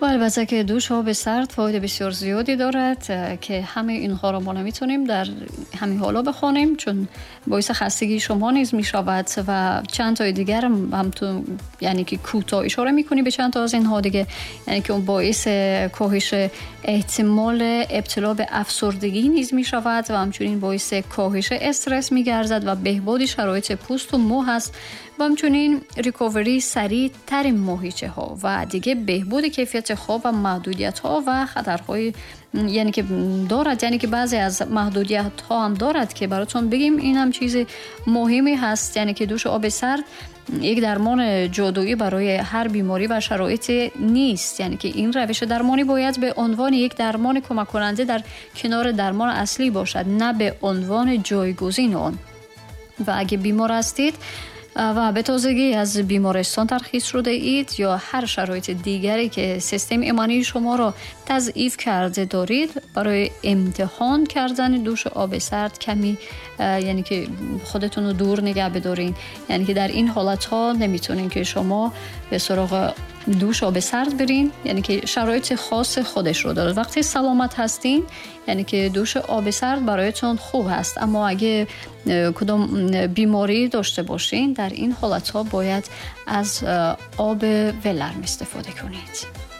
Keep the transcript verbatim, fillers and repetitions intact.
و البته که دوش آب سرد فاید بسیار زیادی دارد که همه اینها را ما نمیتونیم در همین حالا بخونیم، چون باعث خستگی شما نیز میشود و چند تا دیگر هم تو یعنی که کوتاه اشاره میکنی به چند تا از اینها دیگه، یعنی که اون باعث کاهش احتمال ابتلا به افسردگی نیز میشود و همچنین باعث کاهش استرس میگردد و بهبود شرایط پوست و مو هست و همچنین ریکاوری سریع تر ماهیچه ها و دیگه بهبود کیفیت خواب و محدودیت ها و خطرهای یعنی که دارد، یعنی که بعضی از محدودیت ها هم دارد که براتون بگیم. این هم چیز مهمی هست، یعنی که دوش آب سرد یک درمان جادویی برای هر بیماری و شرایط نیست، یعنی که این روش درمانی باید به عنوان یک درمان کمک کننده در کنار درمان اصلی باشد، نه به عنوان جایگزین آن. و اگه بیمار هستید و به تازگی از بیمارستان ترخیص شده اید یا هر شرایط دیگری که سیستم ایمنی شما را تضعیف کرده دارید، برای امتحان کردن دوش آب سرد کمی یعنی که خودتون رو دور نگه بدارین، یعنی که در این حالت ها نمیتونین که شما به سراغ دوش آب سرد برین، یعنی که شرایط خاص خودش رو داره. وقتی سلامت هستین یعنی که دوش آب سرد برایتون خوب هست، اما اگه کدام بیماری داشته باشین در این حالت ها باید از آب ولرم استفاده کنید.